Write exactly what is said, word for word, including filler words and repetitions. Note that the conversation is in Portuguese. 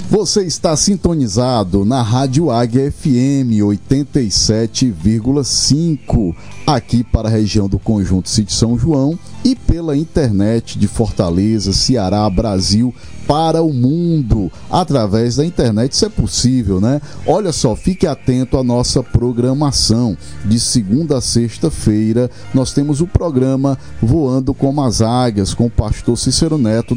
Você está sintonizado na Rádio Águia F M oitenta e sete vírgula cinco, aqui para a região do Conjunto Sítio São João e pela internet de Fortaleza, Ceará, Brasil, para o mundo, através da internet, isso é possível, né? Olha só, fique atento à nossa programação. De segunda a sexta-feira, nós temos o programa Voando como as Águias, com o pastor Cícero Neto,